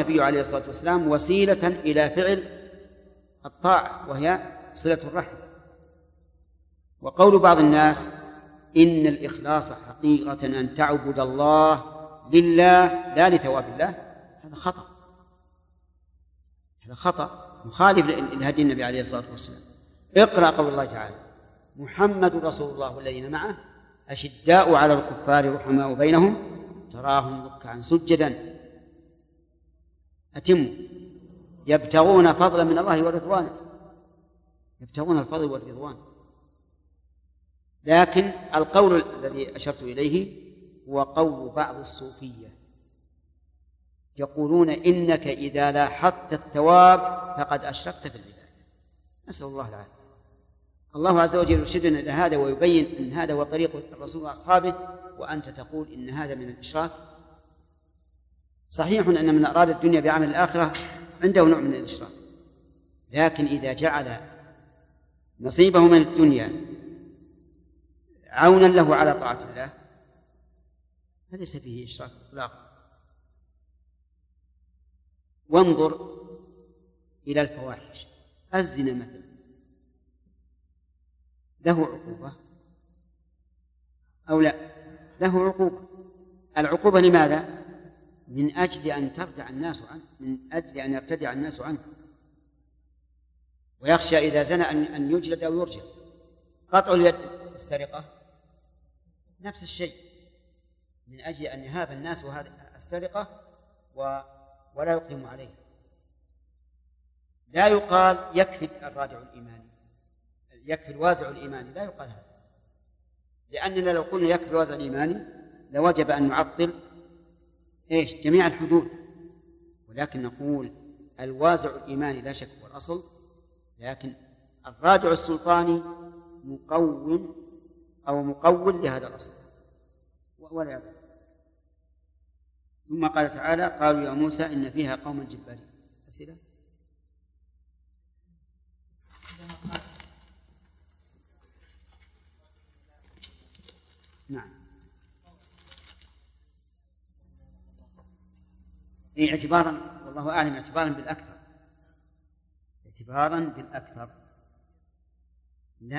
النبي عليه الصلاة والسلام وسيلة إلى فعل الطاعة وهي صلة الرحم. وقول بعض الناس إن الإخلاص حقيقة أن تعبد الله لله لا لثواب الله، هذا خطأ، هذا خطأ مخالف لهدي النبي عليه الصلاة والسلام. اقرأ قول الله تعالى: محمد رسول الله والذين معه أشداء على الكفار رحماء بينهم تراهم ركعا سجدا أتموا يبتغون فضلا من الله ورضوانه، يبتغون الفضل والرضوان. لكن القول الذي أشرت إليه هو قول بعض الصوفية، يقولون إنك إذا لاحظت الثواب فقد أشركت في العبادة. نسأل الله العافية. الله عز وجل يرشدنا إلى هذا ويبين أن هذا هو طريق الرسول وأصحابه، وأنت تقول إن هذا من الإشراك. صحيح أن من أراد الدنيا بعمل الآخرة عنده نوع من الإشراك، لكن إذا جعل نصيبه من الدنيا عونا له على طاعة الله فليس فيه إشراك إطلاقا. وانظر إلى الفواحش. الزنا مثلا له عقوبة أو لا؟ له عقوبة. العقوبة لماذا؟ من أجل أن ترجع الناس عنه، من أجل أن يرتدع الناس عنه، ويخشى إذا زنى أن يجلد أو يرجم. قطع اليد السرقة نفس الشيء، من أجل أن يهاب الناس هذه السرقة ولا يقيم عليه. لا يقال يكفي الرادع الإيماني، يكفي الوازع الإيماني، لا يقال هذا، لأننا لو قلنا يكفي الوازع الإيماني لوجب أن نعطل جميع الحدود، ولكن نقول الوازع الإيماني لا شك هو الأصل، لكن الرادع السلطاني مقوم أو مقول لهذا الأصل ولا يبقى. ثم قال تعالى: قالوا يا موسى إن فيها قوما جبارين. أسئلة؟ نعم. اعتبارا، والله أعلم، اعتبارا بالأكثر، اعتبارا بالأكثر. لا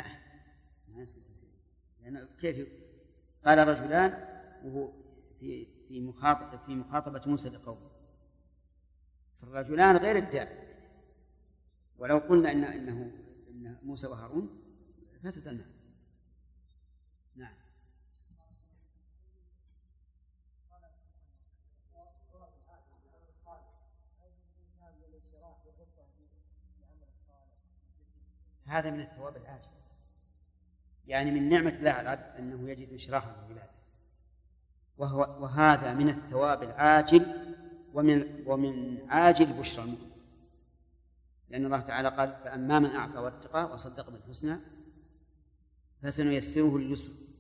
لأن كيف قال رجلان وهو في مخاطبة موسى لقومه، فالرجلان غير الداعي. ولو قلنا إن موسى وهارون فسد الناس. نعم. هذا من الثواب العاجل، يعني من نعمة الله على العبد أنه يجد إشراحا في العبادة، وهذا من الثواب العاجل ومن عاجل بشرى المؤمن، لأن الله تعالى قال: فأما من أعطى واتقى وصدق بالحسنى فسنيسره لليسر